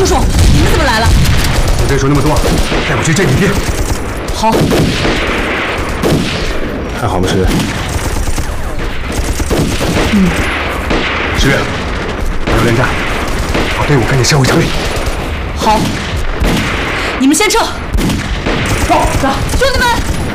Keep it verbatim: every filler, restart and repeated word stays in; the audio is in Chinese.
叔叔，你们怎么来了？ 我人手那么多，带我去见你爹。 好。 还好吗，十月？嗯。十月，我要恋战，把队伍赶紧撤回城里。 好。你们先撤。 走， 走，兄弟们。